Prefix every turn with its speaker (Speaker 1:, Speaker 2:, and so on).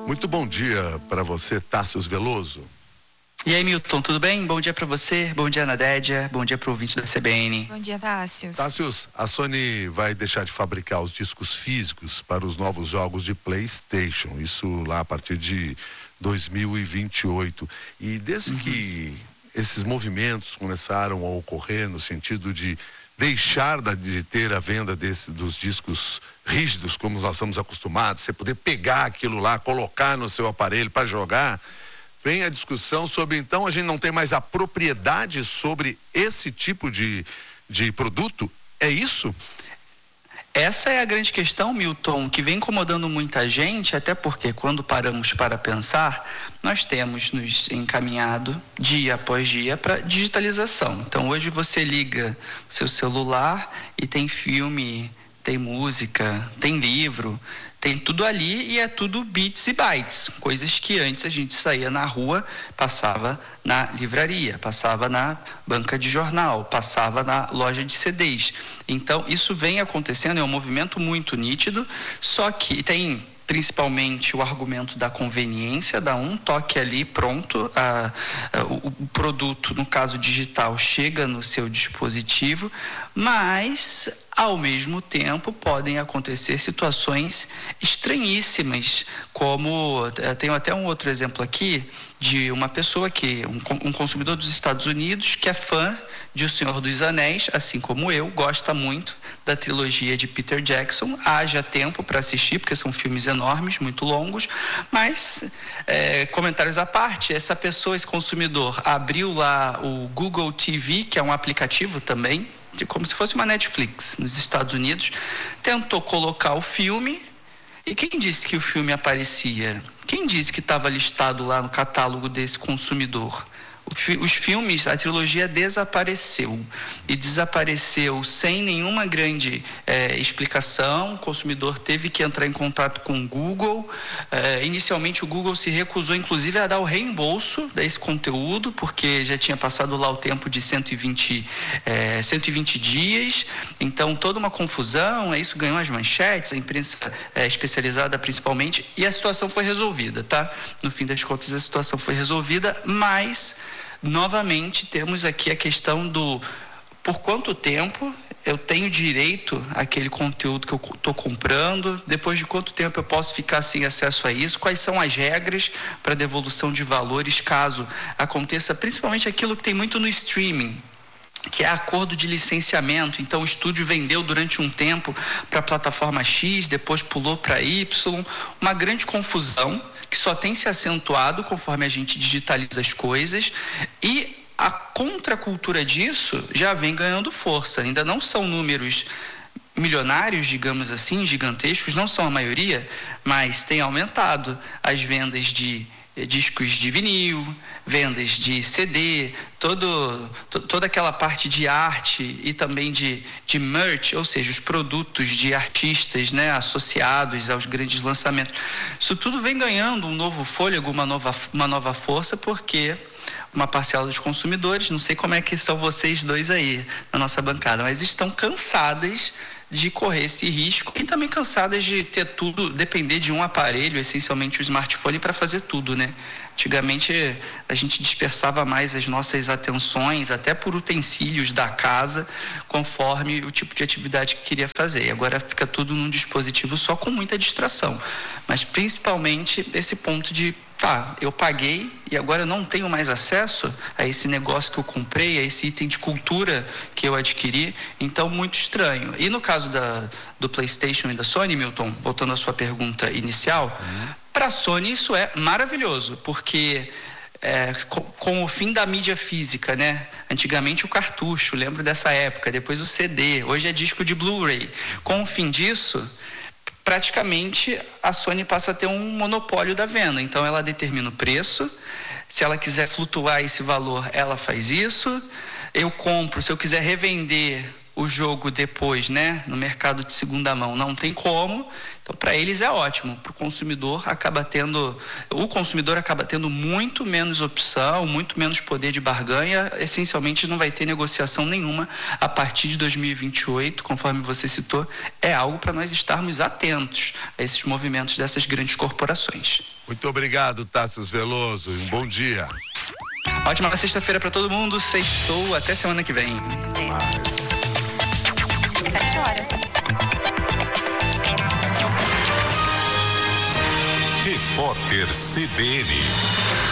Speaker 1: Muito bom dia para você, Tássius Veloso.
Speaker 2: E aí, Milton, tudo bem? Bom dia para você, bom dia, Anadédia, bom dia para o ouvinte da CBN.
Speaker 3: Bom dia, Tássius.
Speaker 1: Tássius, a Sony vai deixar de fabricar os discos físicos para os novos jogos de PlayStation, isso lá a partir de 2028. E desde que esses movimentos começaram a ocorrer no sentido de deixar de ter a venda dos discos rígidos, como nós estamos acostumados, você poder pegar aquilo lá, colocar no seu aparelho para jogar, vem a discussão sobre, então, a gente não tem mais a propriedade sobre esse tipo de produto? É isso?
Speaker 2: Essa é a grande questão, Milton, que vem incomodando muita gente, até porque quando paramos para pensar, nós temos nos encaminhado dia após dia para digitalização. Então, hoje você liga seu celular e tem filme, tem música, tem livro, tem tudo ali e é tudo bits e bytes, coisas que antes a gente saía na rua, passava na livraria, passava na banca de jornal, passava na loja de CDs. Então, isso vem acontecendo, é um movimento muito nítido, só que tem principalmente o argumento da conveniência, dá um toque ali, pronto, o produto, no caso digital, chega no seu dispositivo, mas, ao mesmo tempo, podem acontecer situações estranhíssimas, como, tenho até um outro exemplo aqui, de uma pessoa um consumidor dos Estados Unidos, que é fã de O Senhor dos Anéis, assim como eu, gosta muito da trilogia de Peter Jackson, haja tempo para assistir, porque são filmes enormes, muito longos, mas, comentários à parte, essa pessoa, esse consumidor, abriu lá o Google TV, que é um aplicativo também, como se fosse uma Netflix nos Estados Unidos, tentou colocar o filme, e quem disse que o filme aparecia? Quem disse que estava listado lá no catálogo desse consumidor? Os filmes, a trilogia desapareceu, e desapareceu sem nenhuma grande explicação. O consumidor teve que entrar em contato com o Google. Inicialmente o Google se recusou inclusive a dar o reembolso desse conteúdo, porque já tinha passado lá o tempo de 120 dias, então toda uma confusão, isso ganhou as manchetes, a imprensa especializada principalmente, e a situação foi resolvida, tá? No fim das contas a situação foi resolvida, mas novamente temos aqui a questão do por quanto tempo eu tenho direito àquele conteúdo que eu estou comprando, depois de quanto tempo eu posso ficar sem acesso a isso, quais são as regras para devolução de valores caso aconteça, principalmente aquilo que tem muito no streaming, que é acordo de licenciamento. Então o estúdio vendeu durante um tempo para a plataforma X, depois pulou para Y, uma grande confusão que só tem se acentuado conforme a gente digitaliza as coisas, e a contracultura disso já vem ganhando força. Ainda não são números milionários, digamos assim, gigantescos, não são a maioria, mas tem aumentado as vendas de discos de vinil, vendas de CD, toda aquela parte de arte e também de merch, ou seja, os produtos de artistas, né, associados aos grandes lançamentos. Isso tudo vem ganhando um novo fôlego, uma nova força, porque uma parcela dos consumidores, não sei como é que são vocês dois aí na nossa bancada, mas estão cansadas de correr esse risco e também cansadas de ter tudo, depender de um aparelho, essencialmente o smartphone, para fazer tudo, né? Antigamente a gente dispersava mais as nossas atenções, até por utensílios da casa, conforme o tipo de atividade que queria fazer. E agora fica tudo num dispositivo só, com muita distração. Mas principalmente esse ponto de, eu paguei e agora eu não tenho mais acesso a esse negócio que eu comprei, a esse item de cultura que eu adquiri. Então, muito estranho. E no caso do PlayStation e da Sony, Milton, voltando à sua pergunta inicial, para a Sony isso é maravilhoso, porque com o fim da mídia física, né? Antigamente o cartucho, lembro dessa época, depois o CD, hoje é disco de Blu-ray. Com o fim disso, praticamente a Sony passa a ter um monopólio da venda. Então ela determina o preço, se ela quiser flutuar esse valor, ela faz isso. Eu compro, se eu quiser revender o jogo depois, né, no mercado de segunda mão, não tem como. Então, para eles é ótimo. Para o consumidor acaba tendo muito menos opção, muito menos poder de barganha. Essencialmente, não vai ter negociação nenhuma a partir de 2028, conforme você citou. É algo para nós estarmos atentos a esses movimentos dessas grandes corporações.
Speaker 1: Muito obrigado, Tasso Veloso. Um bom dia.
Speaker 2: Ótima sexta-feira para todo mundo. Sextou, até semana que vem.
Speaker 3: 7 horas.
Speaker 4: Repórter CBN.